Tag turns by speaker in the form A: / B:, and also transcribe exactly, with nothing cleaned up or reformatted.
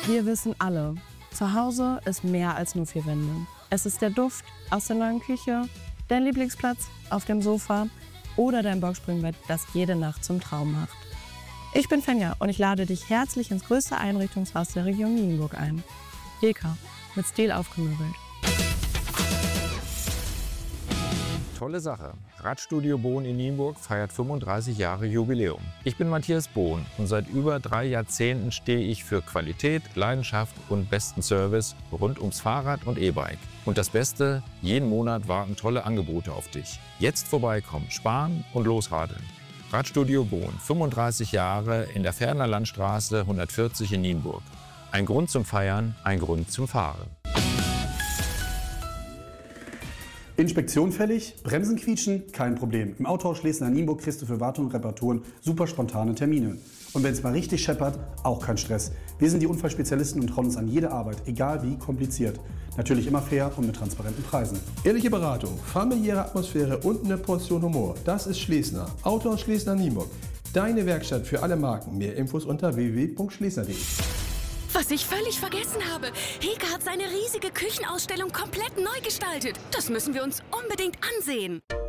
A: Wir wissen alle, zu Hause ist mehr als nur vier Wände. Es ist der Duft aus der neuen Küche, dein Lieblingsplatz auf dem Sofa oder dein Boxspringbett, das jede Nacht zum Traum macht. Ich bin Fenja und ich lade dich herzlich ins größte Einrichtungshaus der Region Nienburg ein. Heka, mit Stil aufgemöbelt.
B: Tolle Sache. Radstudio Bohn in Nienburg feiert fünfunddreißig Jahre Jubiläum. Ich bin Matthias Bohn und seit über drei Jahrzehnten stehe ich für Qualität, Leidenschaft und besten Service rund ums Fahrrad und E-Bike. Und das Beste, jeden Monat warten tolle Angebote auf dich. Jetzt vorbeikommen, sparen und losradeln. Radstudio Bohn, fünfunddreißig Jahre in der Ferner Landstraße hundertvierzig in Nienburg. Ein Grund zum Feiern, ein Grund zum Fahren.
C: Inspektion fällig? Bremsen quietschen? Kein Problem. Im Autohaus Schlesner Nienburg kriegst du für Wartung und Reparaturen super spontane Termine. Und wenn es mal richtig scheppert, auch kein Stress. Wir sind die Unfallspezialisten und trauen uns an jede Arbeit, egal wie kompliziert. Natürlich immer fair und mit transparenten Preisen.
D: Ehrliche Beratung, familiäre Atmosphäre und eine Portion Humor. Das ist Schlesner. Autohaus Schlesner Nienburg. Deine Werkstatt für alle Marken. Mehr Infos unter w w w punkt schlesner punkt de.
E: Was ich völlig vergessen habe. Heka hat seine riesige Küchenausstellung komplett neu gestaltet. Das müssen wir uns unbedingt ansehen.